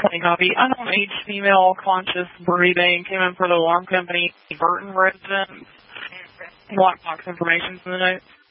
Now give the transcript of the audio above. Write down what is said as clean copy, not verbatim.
Clean copy. Unknown age, female, conscious, breathing, came in for the alarm company, Burton residence. Black box information in the notes.